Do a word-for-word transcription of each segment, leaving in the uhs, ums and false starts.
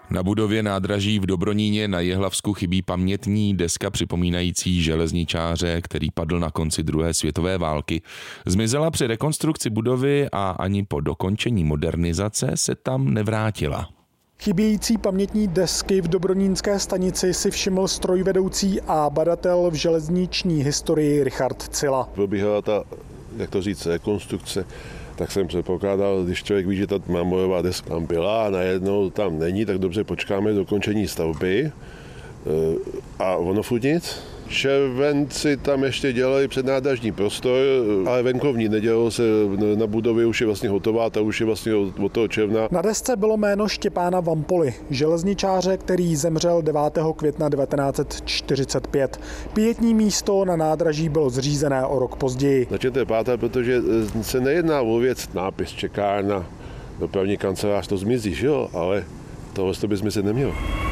Na budově nádraží v Dobroníně na Jihlavsku chybí pamětní deska připomínající železničáře, který padl na konci druhé světové války. Zmizela při rekonstrukci budovy a ani po dokončení modernizace se tam nevrátila. Chybějící pamětní desky v Dobronínské stanici si všiml strojvedoucí a badatel v železniční historii Richard Cila. Probíhala ta, jak to říct, rekonstrukce, tak jsem předpokládal, když člověk ví, že ta marmorová deska tam byla a najednou tam není, tak dobře počkáme do dokončení stavby. A ono furt nic. Červenci tam ještě dělali přednádražní prostor, ale venkovní nedělalo se, na budově už je vlastně hotová, ta už je vlastně od toho června. Na desce bylo jméno Štěpána Vampoly, železničáře, který zemřel devátého května devatenáct set čtyřicet pět. Pietní místo na nádraží bylo zřízené o rok později. Začněte pátat, protože se nejedná o věc, nápis čekárna, dopravní kancelář, to zmizí, že jo, ale tohle by zmizet nemělo.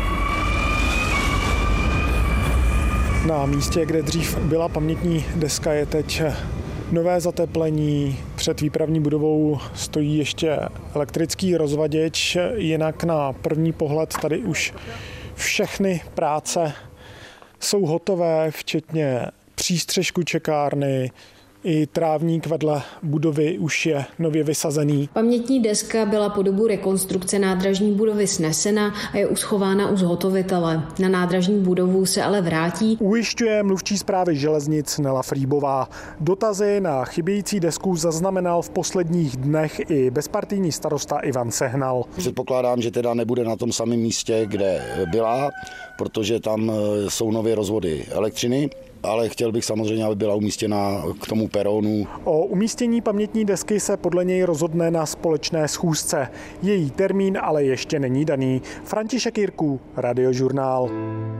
Na místě, kde dřív byla pamětní deska, je teď nové zateplení. Před výpravní budovou stojí ještě elektrický rozvaděč, jinak na první pohled tady už všechny práce jsou hotové, včetně přístřešku čekárny. I trávník vedle budovy už je nově vysazený. Pamětní deska byla po dobu rekonstrukce nádražní budovy snesena a je uschována u zhotovitele. Na nádražní budovu se ale vrátí. Ujišťuje mluvčí správy železnic Nela Frýbová. Dotazy na chybějící desku zaznamenal v posledních dnech i bezpartijní starosta Ivan Sehnal. Předpokládám, že teda nebude na tom samém místě, kde byla, protože tam jsou nové rozvody elektřiny. Ale chtěl bych samozřejmě, aby byla umístěna k tomu peronu. O umístění pamětní desky se podle něj rozhodne na společné schůzce. Její termín ale ještě není daný. František Jirků, Radiožurnál.